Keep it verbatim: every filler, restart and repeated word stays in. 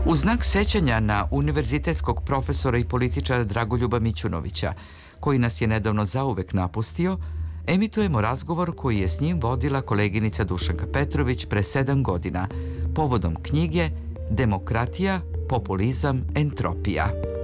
U znak sećanja na univerzitetskog profesora i političara Dragoljuba Mićunovića, koji nas je nedavno zauvek napustio, emitujemo razgovor koji je s njim vodila koleginica Dušanka Petrović pre sedam godina, povodom knjige Demokratija, populizam, entropija.